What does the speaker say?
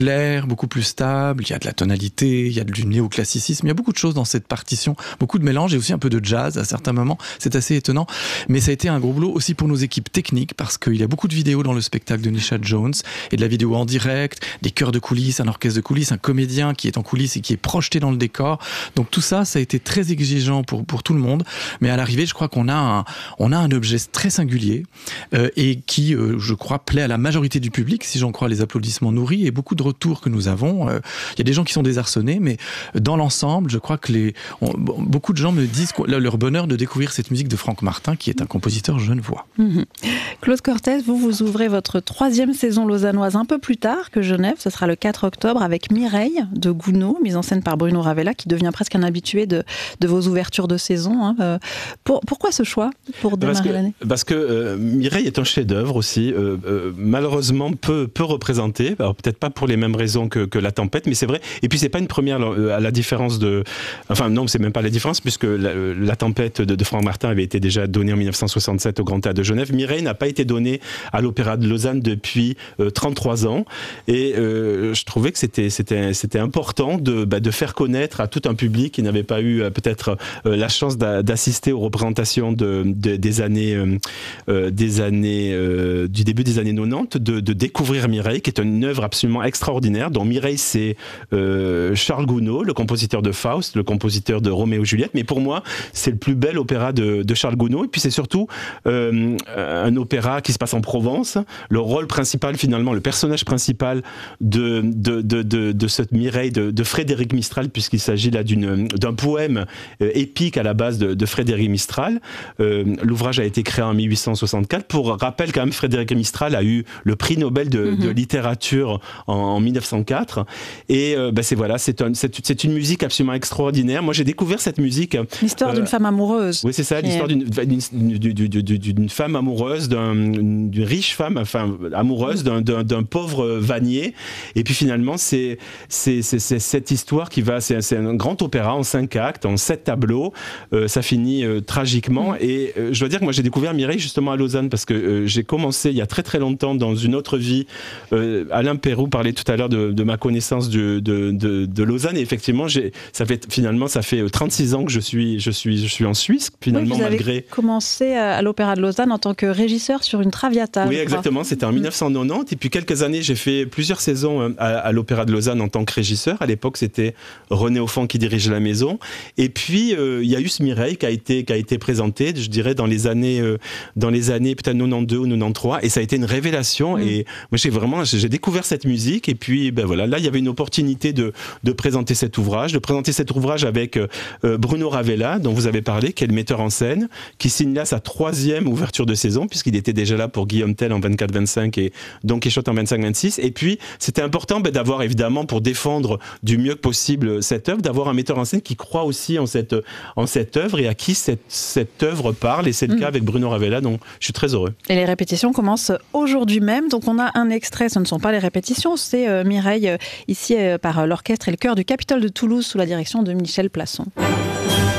clair, beaucoup plus stable, il y a de la tonalité, il y a du néoclassicisme, il y a beaucoup de choses dans cette partition, beaucoup de mélange et aussi un peu de jazz à certains moments, c'est assez étonnant. Mais ça a été un gros boulot aussi pour nos équipes techniques parce qu'il y a beaucoup de vidéos dans le spectacle de Nisha Jones et de la vidéo en direct, des chœurs de coulisses, un orchestre de coulisses, un comédien qui est en coulisses et qui est projeté dans le décor. Donc tout ça, ça a été très exigeant pour tout le monde. Mais à l'arrivée, je crois qu'on a un objet très singulier et qui, je crois, plaît à la majorité du public, si j'en crois les applaudissements nourris et beaucoup de retours que nous avons. Il y a des gens qui sont désarçonnés, mais dans l'ensemble, je crois que beaucoup de gens me disent leur bonheur de découvrir cette musique de Franck Martin, qui est un compositeur genevois. Claude Cortez, vous ouvrez votre 3e saison lausannoise un peu plus tard que Genève. Ce sera le 4 octobre avec Mireille de Gounod, mise en scène par Bruno Ravella, qui devient presque un habitué de vos ouvertures de saison. Pourquoi ce choix pour démarrer l'année ? Parce que Mireille est un chef-d'œuvre aussi, malheureusement peu représenté. Alors peut-être pas pour les mêmes raisons que La Tempête, mais c'est vrai. Et puis c'est pas une première à la différence de... Enfin non, c'est même pas la différence puisque la Tempête de Franck Martin avait été déjà donnée en 1967 au Grand Théâtre de Genève. Mireille n'a pas été donnée à l'Opéra de Lausanne depuis 33 ans. Et je trouvais que c'était important de faire connaître à tout un public qui n'avait pas eu peut-être la chance d'assister aux représentations des années du début des années 90, de découvrir Mireille, qui est une œuvre absolument extraordinaire, dont Mireille c'est Charles Gounod, le compositeur de Faust, le compositeur de Roméo et Juliette, mais pour moi c'est le plus bel opéra de Charles Gounod, et puis c'est surtout un opéra qui se passe en Provence. Le rôle principal finalement, le personnage principal de cette Mireille de Frédéric Mistral, puisqu'il s'agit là d'un poème épique à la base de Frédéric Mistral. L'ouvrage a été créé en 1864. Pour rappel, quand même, Frédéric Mistral a eu le prix Nobel de littérature en 1904. Et c'est une musique absolument extraordinaire. Moi, j'ai découvert cette musique. L'histoire d'une femme amoureuse. Oui, c'est ça, l'histoire d'une femme amoureuse, d'une riche femme, enfin amoureuse d'un pauvre vannier. Et puis finalement, c'est cette histoire c'est un grand opéra en 5 actes, en 7 tableaux. Ça finit tragiquement. Et je dois dire que moi, j'ai découvert Mireille justement à Lausanne parce que j'ai commencé il y a très très longtemps dans une autre vie. Alain Perroux parlait tout à l'heure de ma connaissance de Lausanne, et effectivement ça fait 36 ans que je suis en Suisse finalement. Oui, vous avez commencé à l'Opéra de Lausanne en tant que régisseur sur une Traviata. Oui, exactement, c'était en 1990, et puis quelques années j'ai fait plusieurs saisons à l'Opéra de Lausanne en tant que régisseur. À l'époque c'était René Offand qui dirigeait la maison, et puis il y a eu ce Mireille qui a été présenté, je dirais dans les années peut-être 92 ou 93, et ça a été une révélation. Et moi j'ai découvert cette musique, et puis voilà, là il y avait une opportunité de présenter cet ouvrage, avec Bruno Ravella dont vous avez parlé, qui est le metteur en scène, qui signe là sa 3e ouverture de saison, puisqu'il était déjà là pour Guillaume Tell en 24-25 et Don Quichotte en 25-26. Et puis c'était important d'avoir, évidemment, pour défendre du mieux que possible cette œuvre, d'avoir un metteur en scène qui croit aussi en cette œuvre et à qui cette œuvre parle, et c'est le cas avec Bruno Ravella, donc je suis très heureux. Et les répétitions commencent aujourd'hui même, donc on a un extrait, ce ne sont pas les répétitions, c'est Mireille ici par l'orchestre et le chœur du Capitole de Toulouse sous la direction de Michel Plasson.